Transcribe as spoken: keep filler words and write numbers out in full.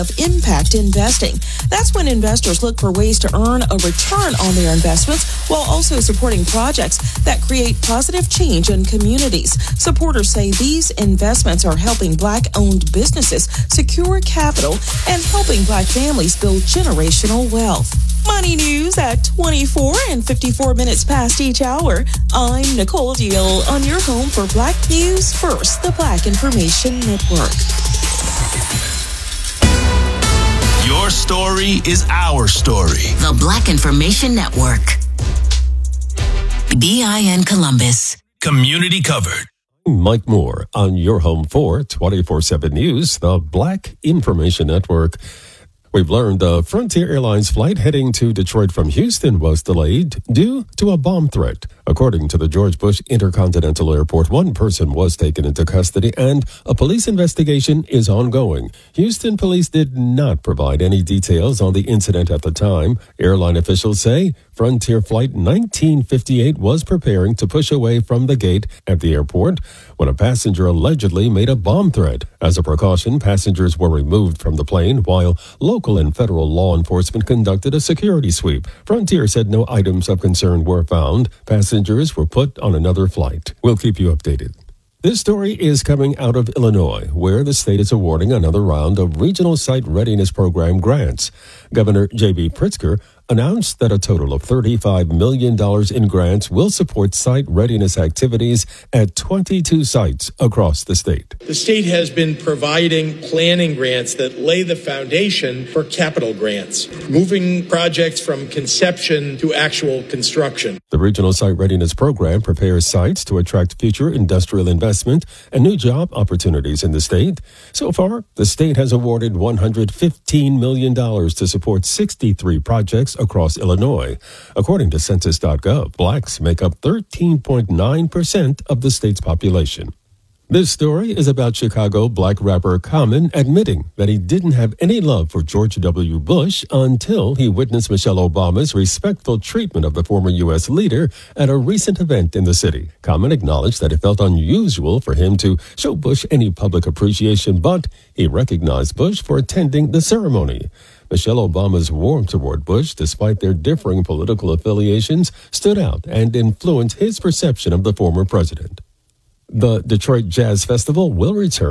of impact investing. That's when investors look for ways to earn a return on their investments while also supporting projects that create positive change in communities. Supporters say these investments are helping Black-owned businesses secure capital and helping Black families build generational wealth. Money news at twenty-four and fifty-four minutes past each hour. I'm Nicole Deal on your home for Black News First, the Black Information Network. Your story is our story. The Black Information Network. B I N Columbus. Community covered. Mike Moore on your home for twenty-four seven News, the Black Information Network. We've learned a Frontier Airlines flight heading to Detroit from Houston was delayed due to a bomb threat. According to the George Bush Intercontinental Airport, one person was taken into custody and a police investigation is ongoing. Houston police did not provide any details on the incident at the time. Airline officials say Frontier Flight nineteen fifty-eight was preparing to push away from the gate at the airport when a passenger allegedly made a bomb threat. As a precaution, passengers were removed from the plane while local and federal law enforcement conducted a security sweep. Frontier said no items of concern were found. Passengers were put on another flight. We'll keep you updated. This story is coming out of Illinois, where the state is awarding another round of Regional Site Readiness Program grants. Governor J B Pritzker announced that a total of thirty-five million dollars in grants will support site readiness activities at twenty-two sites across the state. The state has been providing planning grants that lay the foundation for capital grants, moving projects from conception to actual construction. The Regional Site Readiness Program prepares sites to attract future industrial investment and new job opportunities in the state. So far, the state has awarded one hundred fifteen million dollars to support sixty-three projects across Illinois. According to Census dot gov, blacks make up thirteen point nine percent of the state's population. This story is about Chicago black rapper Common admitting that he didn't have any love for George W. Bush until he witnessed Michelle Obama's respectful treatment of the former U S leader at a recent event in the city. Common acknowledged that it felt unusual for him to show Bush any public appreciation, but he recognized Bush for attending the ceremony. Michelle Obama's warmth toward Bush, despite their differing political affiliations, stood out and influenced his perception of the former president. The Detroit Jazz Festival will return